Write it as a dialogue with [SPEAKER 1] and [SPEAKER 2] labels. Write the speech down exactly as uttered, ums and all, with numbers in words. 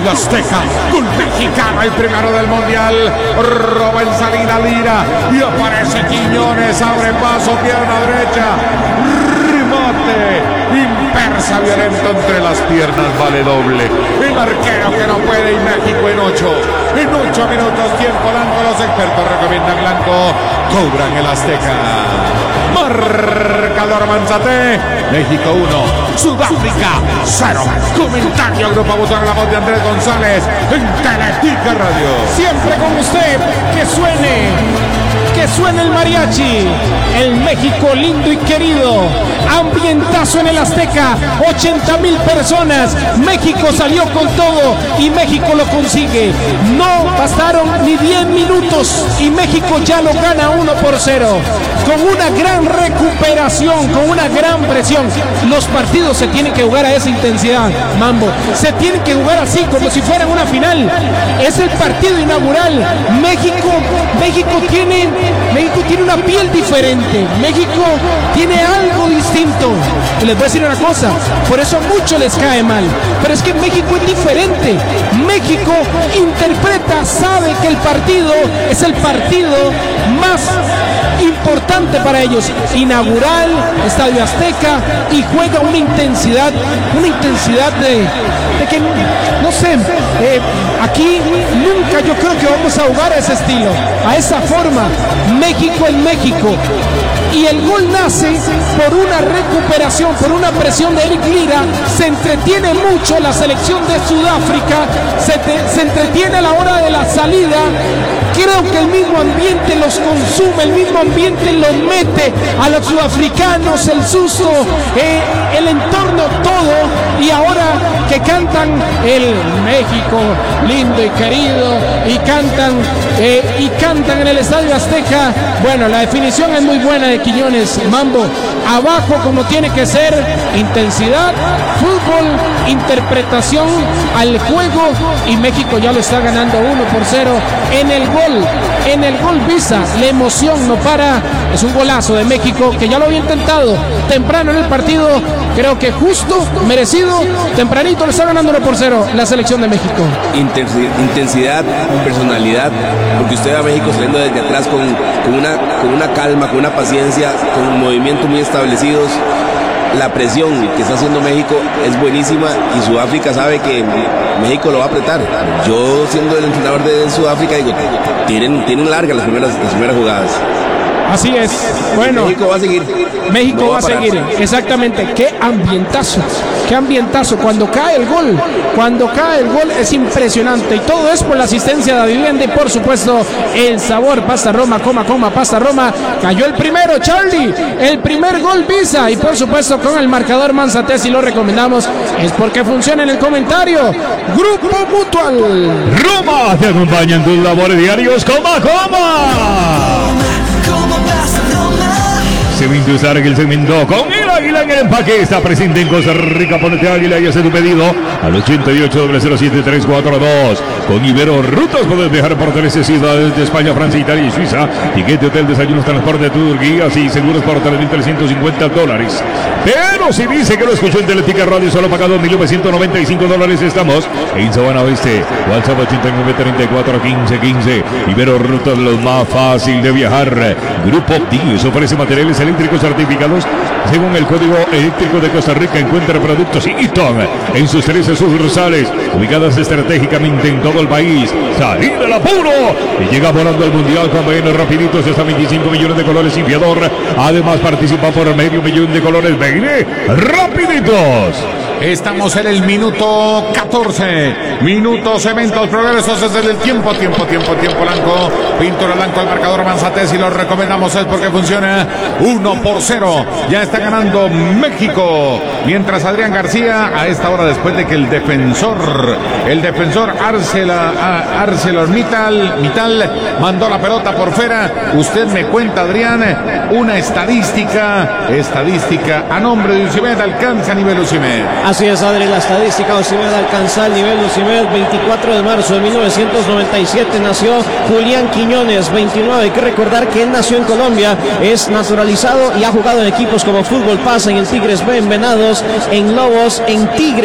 [SPEAKER 1] Estadio Azteca, gol mexicano, el primero del mundial. Roba en salida Lira y aparece Quiñones, abre paso, pierna derecha, remate, impersa, violento entre las piernas, vale doble. El arquero que no puede y México en ocho, en ocho minutos, tiempo blanco. Los expertos recomiendan blanco, cobran el Azteca. Marcador Manzate, México uno, Sudáfrica cero. Comentario Grupo Butón, la voz de Andrés González en Teletica Radio.
[SPEAKER 2] Siempre con usted, que suene, que suene el mariachi. El México lindo y querido, ambientazo en el Azteca, ochenta mil personas. México salió con todo y México lo consigue. No bastaron ni diez minutos y México ya lo gana uno por cero. Con una gran recuperación, con una gran presión. Los partidos se tienen que jugar a esa intensidad, Mambo. Se tienen que jugar así, como si fueran una final. Es el partido inaugural. México, México tiene, México tiene una piel diferente. México tiene algo distinto. Y les voy a decir una cosa, por eso a muchos les cae mal. Pero es que México es diferente. México interpreta, sabe que el partido es el partido más importante para ellos, inaugural, Estadio Azteca, y juega una intensidad, una intensidad de, de que, no sé, eh, aquí nunca yo creo que vamos a jugar a ese estilo, a esa forma. México en México. Y el gol nace por una recuperación, por una presión de Eric Lira. Se entretiene mucho la selección de Sudáfrica, se, te, se entretiene a la hora de la salida. Creo que el mismo ambiente los consume, el mismo ambiente los mete a los sudafricanos, el susto, eh, el entorno, todo. Y ahora que cantan el México lindo y querido, y cantan, eh, y cantan en el Estadio Azteca, bueno, la definición es muy buena de Quiñones, Mambo. Abajo como tiene que ser, intensidad, fútbol, interpretación al juego, y México ya lo está ganando uno por cero en el gol. En el gol Visa, la emoción no para. Es un golazo de México que ya lo había intentado temprano en el partido. Creo que justo, merecido, tempranito le está ganando uno por cero la selección de México.
[SPEAKER 3] Intensidad, personalidad, porque usted ve a México saliendo desde atrás con, con, una, con una calma, con una paciencia, con movimientos muy establecidos. La presión que está haciendo México es buenísima y Sudáfrica sabe que México lo va a apretar. Yo, siendo el entrenador de Sudáfrica, digo, tienen, tienen largas las primeras, las primeras jugadas.
[SPEAKER 2] Así es. Bueno,
[SPEAKER 3] México va a seguir.
[SPEAKER 2] México
[SPEAKER 3] no
[SPEAKER 2] va a seguir. Exactamente. Qué ambientazo. Qué ambientazo. Cuando cae el gol, cuando cae el gol es impresionante. Y todo es por la asistencia de Vivienda y por supuesto el sabor. Pasta Roma, coma, coma, pasta Roma. Cayó el primero, Charlie. El primer gol Visa. Y por supuesto con el marcador Manzate, si lo recomendamos, es porque funciona en el comentario. Grupo Mutual.
[SPEAKER 4] Roma te acompaña en tus labores diarios. Coma, coma. Cemento Sarg, el cemento con el águila en el empaque. Está presente en Costa Rica. Ponete águila y hace tu pedido al ochenta y ocho, cero siete, tres cuatro dos. Con Ibero Rutas puedes viajar por trece ciudades de España, Francia, Italia y Suiza. Tiquete, hotel, desayunos, transporte, tour, guías y seguros por tres mil trescientos cincuenta dólares. Pero si dice que lo escuchó en Teletica Radio, solo paga dos mil novecientos noventa y cinco dólares. Estamos en Sabana Oeste. WhatsApp ochenta y nueve, treinta y cuatro, quince, quince. Ibero Rutas, lo más fácil de viajar. Grupo diez ofrece materiales eléctricos certificados según el Código Eléctrico de Costa Rica. Encuentra productos Eaton en sus trece sucursales ubicadas estratégicamente en todo el país. ¡Salir del apuro! Y llega volando al Mundial con B N rapiditos hasta veinticinco millones de colores limpiador. Además participa por medio millón de colores B N rapiditos.
[SPEAKER 1] Estamos en el minuto catorce. Minutos, eventos progresos desde el tiempo, tiempo, tiempo, tiempo blanco. Pintura blanco al marcador Manzate. Si lo recomendamos es porque funciona uno por cero. Ya está ganando México. Mientras Adrián García, a esta hora, después de que el defensor, el defensor Arcela, ArcelorMittal Mittal mandó la pelota por fuera. Usted me cuenta, Adrián, una estadística, estadística a nombre de Ucimed. Alcanza a nivel Ucimed.
[SPEAKER 5] Así es, Adri, la estadística Ucimed alcanza el nivel Ucimed. Veinticuatro de marzo de mil novecientos noventa y siete nació Julián Quiñones, veintinueve. Hay que recordar que él nació en Colombia, es naturalizado y ha jugado en equipos como Fútbol Pasa, en el Tigres B, en Venados, en Lobos, en Tigres.